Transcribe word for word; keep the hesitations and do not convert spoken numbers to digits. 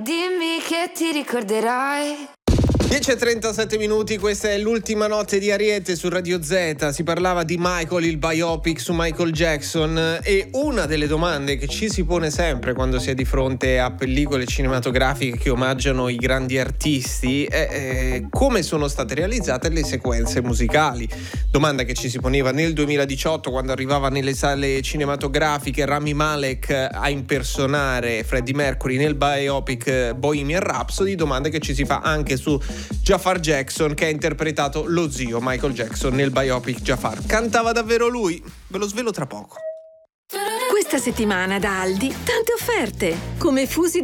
dimmi che ti ricorderai. dieci e trentasette minuti, questa è l'ultima notte di Ariete su Radio Z. Si parlava di Michael, il biopic su Michael Jackson, e una delle domande che ci si pone sempre quando si è di fronte a pellicole cinematografiche che omaggiano i grandi artisti è, è come sono state realizzate le sequenze musicali. Domanda che ci si poneva nel duemiladiciotto quando arrivava nelle sale cinematografiche Rami Malek a impersonare Freddie Mercury nel biopic Bohemian Rhapsody, domanda che ci si fa anche su Jafar Jackson, che ha interpretato lo zio Michael Jackson nel biopic Jafar. Cantava davvero lui? Ve lo svelo tra poco. Questa settimana da Aldi tante offerte, come fusi